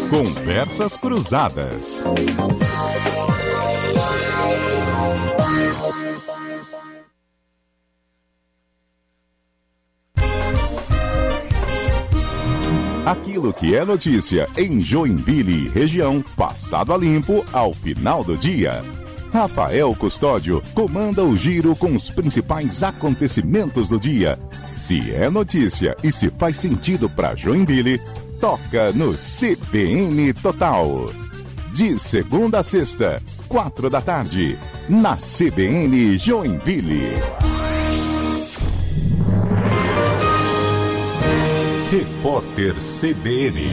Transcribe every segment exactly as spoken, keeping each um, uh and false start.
Conversas Cruzadas. Aquilo que é notícia em Joinville e região, passado a limpo ao final do dia. Rafael Custódio comanda o giro com os principais acontecimentos do dia. Se é notícia e se faz sentido para Joinville, toca no C B N Total. De segunda a sexta, quatro da tarde, na C B N Joinville. Repórter C B N.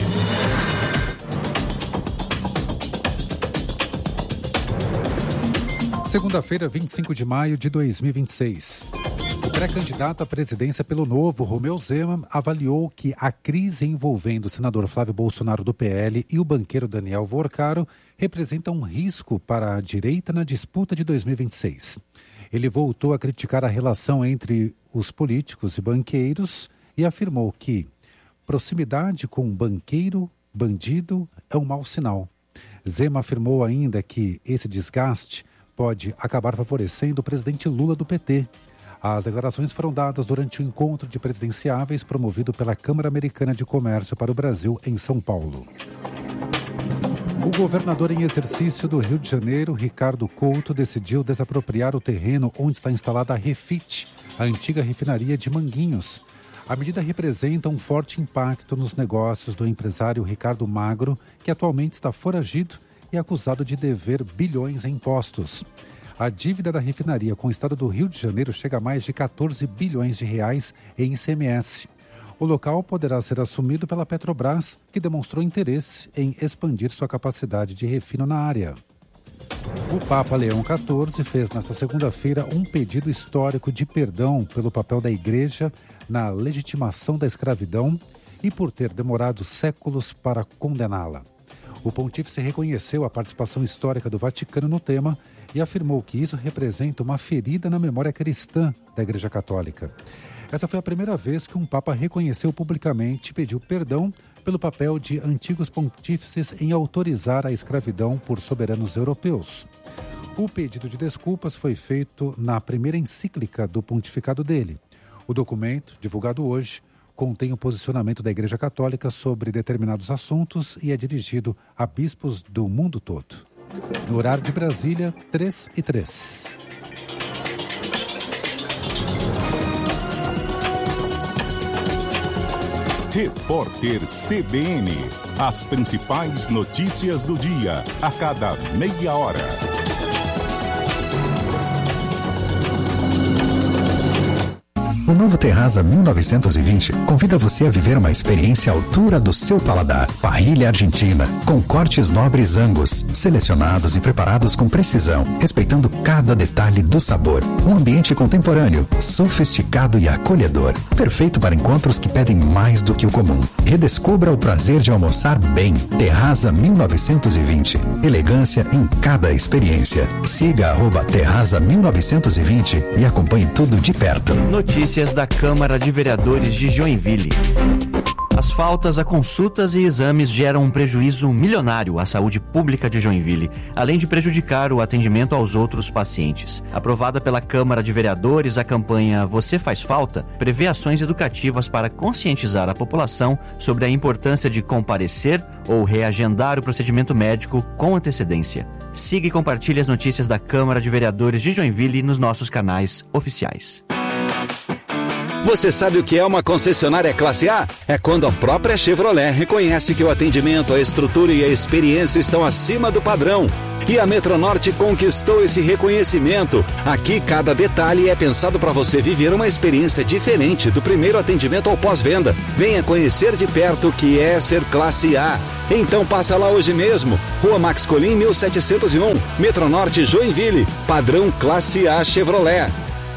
Segunda-feira, vinte e cinco de maio de dois mil e vinte e seis. O pré-candidato à presidência pelo Novo, Romeu Zema, avaliou que a crise envolvendo o senador Flávio Bolsonaro do P L e o banqueiro Daniel Vorcaro representa um risco para a direita na disputa de dois mil e vinte e seis. Ele voltou a criticar a relação entre os políticos e banqueiros e afirmou que proximidade com banqueiro, bandido, é um mau sinal. Zema afirmou ainda que esse desgaste pode acabar favorecendo o presidente Lula do P T. As declarações foram dadas durante o encontro de presidenciáveis promovido pela Câmara Americana de Comércio para o Brasil, em São Paulo. O governador em exercício do Rio de Janeiro, Ricardo Couto, decidiu desapropriar o terreno onde está instalada a Refit, a antiga refinaria de Manguinhos. A medida representa um forte impacto nos negócios do empresário Ricardo Magro, que atualmente está foragido e acusado de dever bilhões em impostos. A dívida da refinaria com o estado do Rio de Janeiro chega a mais de quatorze bilhões de reais em I C M S. O local poderá ser assumido pela Petrobras, que demonstrou interesse em expandir sua capacidade de refino na área. O Papa Leão quatorze fez nesta segunda-feira um pedido histórico de perdão pelo papel da Igreja na legitimação da escravidão e por ter demorado séculos para condená-la. O pontífice reconheceu a participação histórica do Vaticano no tema e afirmou que isso representa uma ferida na memória cristã da Igreja Católica. Essa foi a primeira vez que um Papa reconheceu publicamente e pediu perdão pelo papel de antigos pontífices em autorizar a escravidão por soberanos europeus. O pedido de desculpas foi feito na primeira encíclica do pontificado dele. O documento, divulgado hoje, contém o posicionamento da Igreja Católica sobre determinados assuntos e é dirigido a bispos do mundo todo. No horário de Brasília, três e três. Repórter C B N. As principais notícias do dia, a cada meia hora. O novo Terraza mil novecentos e vinte convida você a viver uma experiência à altura do seu paladar. Parrilha argentina, com cortes nobres Angus, selecionados e preparados com precisão, respeitando cada detalhe do sabor. Um ambiente contemporâneo, sofisticado e acolhedor. Perfeito para encontros que pedem mais do que o comum. Redescubra o prazer de almoçar bem. Terraza mil novecentos e vinte. Elegância em cada experiência. Siga arroba Terraza mil novecentos e vinte e acompanhe tudo de perto. Notícias da Câmara de Vereadores de Joinville. As faltas a consultas e exames geram um prejuízo milionário à saúde pública de Joinville, além de prejudicar o atendimento aos outros pacientes. Aprovada pela Câmara de Vereadores, a campanha Você Faz Falta prevê ações educativas para conscientizar a população sobre a importância de comparecer ou reagendar o procedimento médico com antecedência. Siga e compartilhe as notícias da Câmara de Vereadores de Joinville nos nossos canais oficiais. Você sabe o que é uma concessionária classe A? É quando a própria Chevrolet reconhece que o atendimento, a estrutura e a experiência estão acima do padrão. E a Metronorte conquistou esse reconhecimento. Aqui, cada detalhe é pensado para você viver uma experiência diferente do primeiro atendimento ao pós-venda. Venha conhecer de perto o que é ser classe A. Então passa lá hoje mesmo. Rua Max Colim, mil setecentos e um. Metronorte, Joinville. Padrão classe A Chevrolet.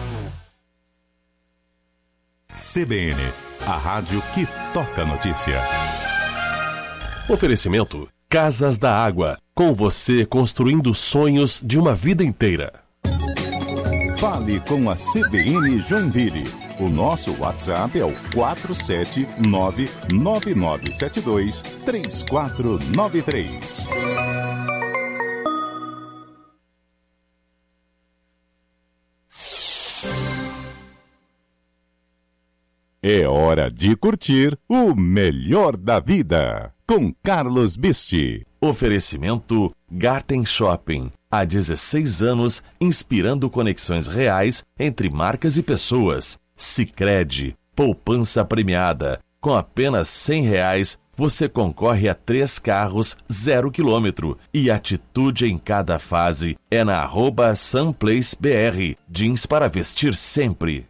C B N, a rádio que toca notícia. Oferecimento Casas da Água, com você construindo sonhos de uma vida inteira. Fale com a C B N Joinville. O nosso WhatsApp é o quatro sete nove nove nove sete dois três quatro nove três. É hora de curtir o melhor da vida com Carlos Bisti. Oferecimento Garten Shopping. Há dezesseis anos, inspirando conexões reais entre marcas e pessoas. Sicredi, poupança premiada. Com apenas cem reais, você concorre a três carros zero quilômetro. E atitude em cada fase é na arroba SunPlaceBR. Jeans para vestir sempre.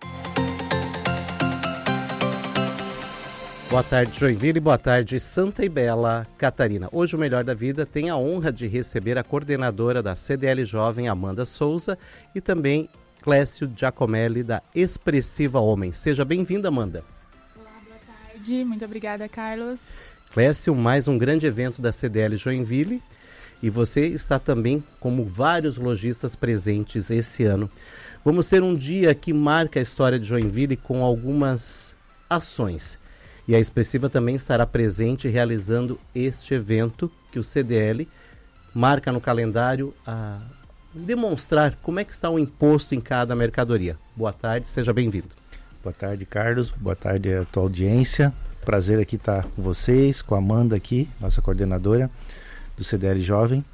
Boa tarde, Joinville. Boa tarde, Santa e Bela Catarina. Hoje o Melhor da Vida tem a honra de receber a coordenadora da C D L Jovem, Amanda Souza, e também Clécio Giacomelli, da Expressiva Homem. Seja bem-vinda, Amanda. Olá, boa tarde. Muito obrigada, Carlos. Clécio, mais um grande evento da C D L Joinville, e você está também como vários lojistas presentes esse ano. Vamos ter um dia que marca a história de Joinville com algumas ações. E a Expressiva também estará presente realizando este evento que o C D L marca no calendário a demonstrar como é que está o imposto em cada mercadoria. Boa tarde, seja bem-vindo. Boa tarde, Carlos. Boa tarde a tua audiência. Prazer aqui estar com vocês, com a Amanda aqui, nossa coordenadora do C D L Jovem.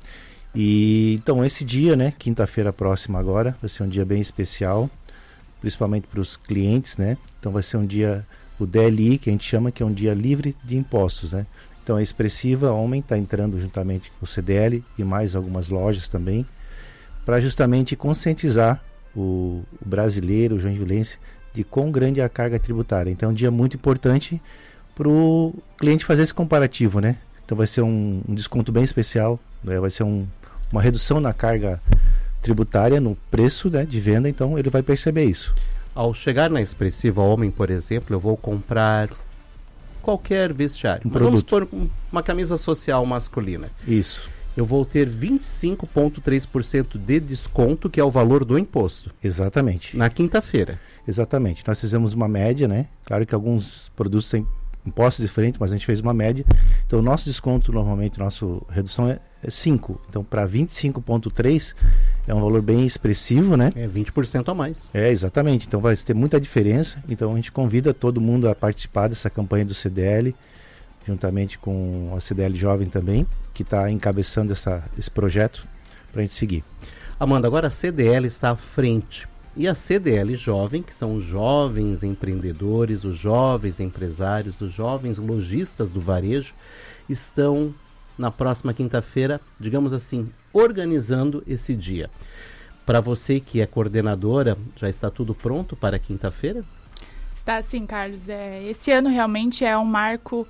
E então esse dia, né, quinta-feira próxima agora, vai ser um dia bem especial, principalmente para os clientes, né? Então vai ser um dia, o D L I, que a gente chama, que é um dia livre de impostos, né? Então a Expressiva Homem está entrando juntamente com o C D L e mais algumas lojas também, para justamente conscientizar o, o brasileiro, o joinvilense, de quão grande é a carga tributária. Então é um dia muito importante para o cliente fazer esse comparativo, né? Então vai ser um, um desconto bem especial, né? Vai ser um, uma redução na carga tributária, no preço, né, de venda, então ele vai perceber isso. Ao chegar na Expressiva Homem, por exemplo, eu vou comprar qualquer vestiário. Um Mas vamos produto. pôr uma camisa social masculina. Isso. Eu vou ter vinte e cinco vírgula três por cento de desconto, que é o valor do imposto, Exatamente. na quinta-feira. Exatamente. Nós fizemos uma média, né? Claro que alguns produtos têm impostos diferentes, mas a gente fez uma média. Então o nosso desconto, normalmente, nossa redução é, é cinco. Então para vinte e cinco vírgula três é um valor bem expressivo, né? É vinte por cento a mais. É, exatamente. Então vai ter muita diferença. Então a gente convida todo mundo a participar dessa campanha do C D L, juntamente com a C D L Jovem também, que está encabeçando essa, esse projeto para a gente seguir. Amanda, agora a C D L está à frente. E a C D L Jovem, que são os jovens empreendedores, os jovens empresários, os jovens lojistas do varejo, estão na próxima quinta-feira, digamos assim, organizando esse dia. Para você que é coordenadora, já está tudo pronto para quinta-feira? Está sim, Carlos. É, esse ano realmente é um marco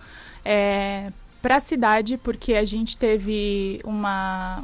é, para a cidade, porque a gente teve uma...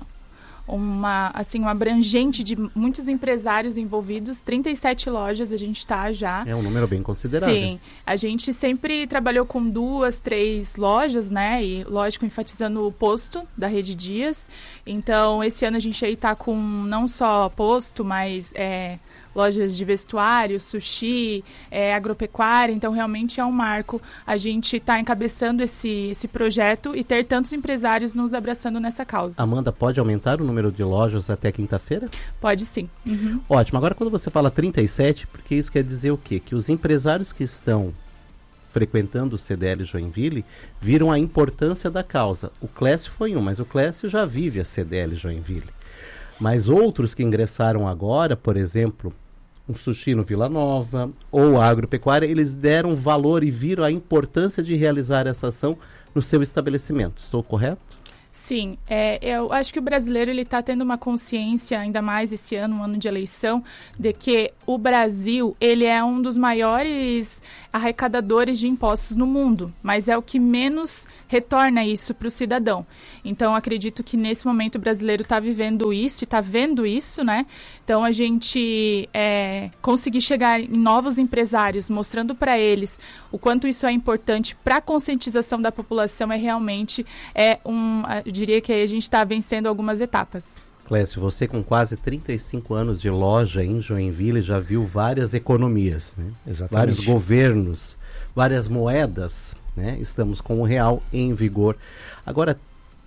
uma assim uma abrangente de muitos empresários envolvidos, trinta e sete lojas a gente está já. É um número bem considerável. Sim, a gente sempre trabalhou com duas, três lojas, né, e lógico enfatizando o posto da Rede Dias. Então esse ano a gente aí está com não só posto, mas é, lojas de vestuário, sushi, é, agropecuária, então realmente é um marco a gente estar tá encabeçando esse, esse projeto e ter tantos empresários nos abraçando nessa causa. Amanda, pode aumentar o número de lojas até quinta-feira? Pode sim. Uhum. Ótimo. Agora quando você fala trinta e sete, porque isso quer dizer o quê? Que os empresários que estão frequentando o C D L Joinville viram a importância da causa. O Clécio foi um, mas o Clécio já vive a C D L Joinville. Mas outros que ingressaram agora, por exemplo, um sushi no Vila Nova ou a agropecuária, eles deram valor e viram a importância de realizar essa ação no seu estabelecimento. Estou correto? Sim, é, eu acho que o brasileiro ele está tendo uma consciência, ainda mais esse ano, um ano de eleição, de que o Brasil ele é um dos maiores arrecadadores de impostos no mundo, mas é o que menos retorna isso para o cidadão. Então, acredito que nesse momento o brasileiro está vivendo isso e está vendo isso, né? Então, a gente é, conseguir chegar em novos empresários, mostrando para eles o quanto isso é importante para a conscientização da população, é realmente é um, eu diria que a gente está vencendo algumas etapas. Clécio, você com quase trinta e cinco anos de loja em Joinville já viu várias economias, né? Exatamente. Vários governos, várias moedas, né? Estamos com o real em vigor. Agora,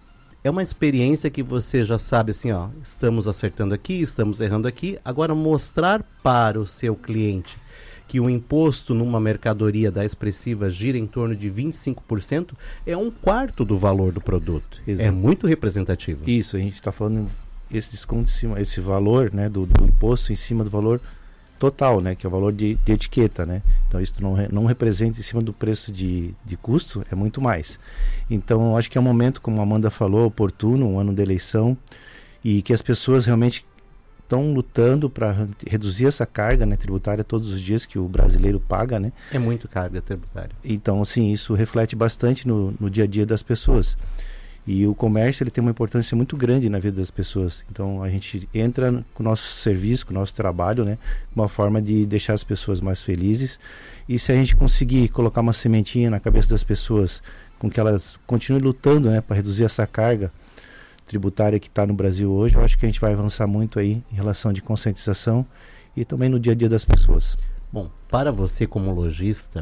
é uma experiência que você já sabe assim, ó, estamos acertando aqui, estamos errando aqui. Agora, mostrar para o seu cliente que o imposto numa mercadoria da Expressiva gira em torno de vinte e cinco por cento é um quarto do valor do produto. Exato. É muito representativo. Isso, a gente está falando esse desconto em cima, esse valor, né, do, do imposto em cima do valor total, né, que é o valor de, de etiqueta, né? Então isso não, re, não representa em cima do preço de, de custo, é muito mais. Então eu acho que é um momento, como a Amanda falou, oportuno, um ano de eleição, e que as pessoas realmente estão lutando para reduzir essa carga, né, tributária todos os dias que o brasileiro paga, né? É muito carga tributária. Então, assim, isso reflete bastante no, no dia a dia das pessoas. E o comércio, ele tem uma importância muito grande na vida das pessoas. Então, a gente entra com o nosso serviço, com o nosso trabalho, né, uma forma de deixar as pessoas mais felizes. E se a gente conseguir colocar uma sementinha na cabeça das pessoas, com que elas continuem lutando, né, para reduzir essa carga tributária que está no Brasil hoje, eu acho que a gente vai avançar muito aí em relação de conscientização e também no dia a dia das pessoas. Bom, para você como lojista,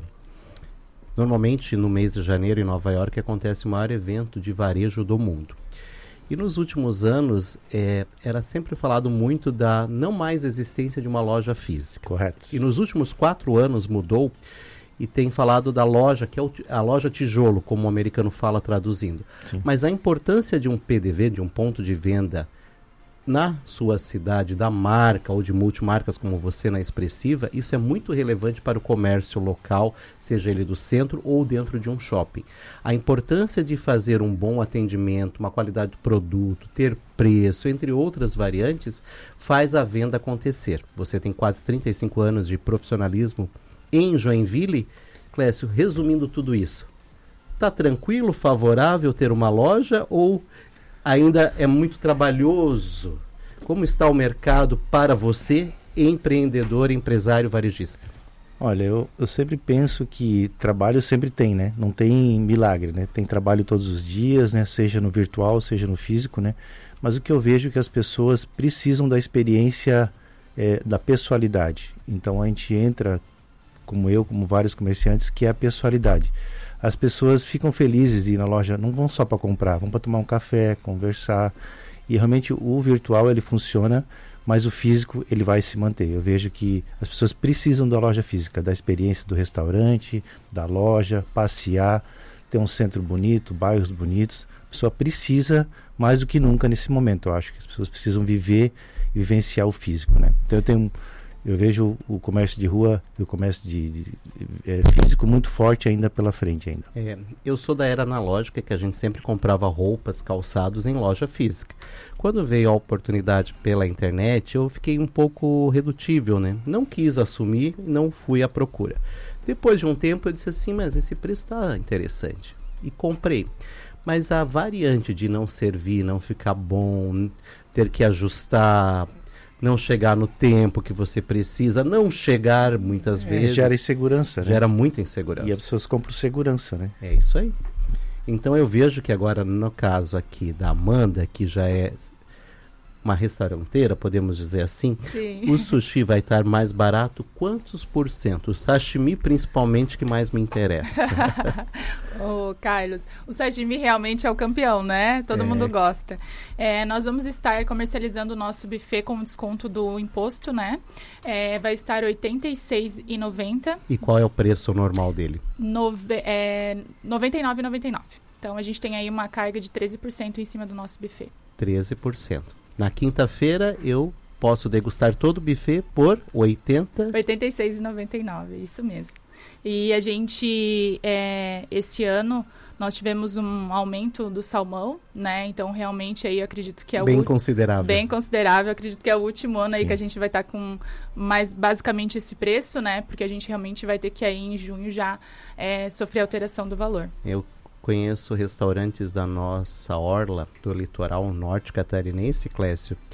normalmente no mês de janeiro em Nova York acontece o maior evento de varejo do mundo. E nos últimos anos é, era sempre falado muito da não mais existência de uma loja física. Correto. E nos últimos quatro anos mudou e tem falado da loja, que é o, a loja tijolo, como o americano fala traduzindo. Sim. Mas a importância de um P D V, de um ponto de venda na sua cidade, da marca ou de multimarcas como você na Expressiva, isso é muito relevante para o comércio local, seja ele do centro ou dentro de um shopping. A importância de fazer um bom atendimento, uma qualidade do produto, ter preço, entre outras variantes, faz a venda acontecer. Você tem quase trinta e cinco anos de profissionalismo em Joinville. Clécio, resumindo tudo isso, está tranquilo, favorável ter uma loja ou ainda é muito trabalhoso? Como está o mercado para você, empreendedor, empresário, varejista? Olha, eu, eu sempre penso que trabalho sempre tem, né? Não tem milagre, né? Tem trabalho todos os dias, né? Seja no virtual, seja no físico, né? Mas o que eu vejo é que as pessoas precisam da experiência, é, da pessoalidade. Então a gente entra, como eu, como vários comerciantes, que é a pessoalidade. As pessoas ficam felizes de ir na loja, não vão só para comprar, vão para tomar um café, conversar. E realmente o virtual ele funciona, mas o físico ele vai se manter. Eu vejo que as pessoas precisam da loja física, da experiência do restaurante, da loja, passear, ter um centro bonito, bairros bonitos. A pessoa precisa mais do que nunca nesse momento. Eu acho que as pessoas precisam viver e vivenciar o físico, né? Então eu tenho Eu vejo o comércio de rua e o comércio de, de, de é, físico muito forte ainda pela frente ainda. É, eu sou da era analógica, que a gente sempre comprava roupas, calçados em loja física. Quando veio a oportunidade pela internet, eu fiquei um pouco redutível, né? Não quis assumir, não fui à procura. Depois de um tempo eu disse assim, mas esse preço está interessante. E comprei. Mas a variante de não servir, não ficar bom, ter que ajustar, não chegar no tempo que você precisa, não chegar muitas é, vezes. Gera insegurança, né? Gera muita insegurança. E as pessoas compram segurança, né? É isso aí. Então eu vejo que agora, no caso aqui da Amanda, que já é uma restauranteira, podemos dizer assim, Sim. O sushi vai estar mais barato quantos por cento? O sashimi principalmente que mais me interessa. Ô, Carlos, o sashimi realmente é o campeão, né? Todo É. mundo gosta. É, nós vamos estar comercializando o nosso buffet com desconto do imposto, né? É, vai estar oitenta e seis reais e noventa centavos. E qual é o preço normal dele? Nove, é, noventa e nove reais e noventa e nove centavos. Então a gente tem aí uma carga de treze por cento em cima do nosso buffet. treze por cento. Na quinta-feira eu posso degustar todo o buffet por oitenta... oitenta e seis reais e noventa e nove centavos, isso mesmo. E a gente, é, esse ano, nós tivemos um aumento do salmão, né? Então, realmente, aí eu acredito que é Bem o... considerável. Bem considerável. Eu acredito que é o último ano aí Sim. que a gente vai estar tá com mais, basicamente, esse preço, né? Porque a gente realmente vai ter que, aí, em junho, já é, sofrer alteração do valor. Eu conheço restaurantes da nossa orla, do litoral norte catarinense, Clécio,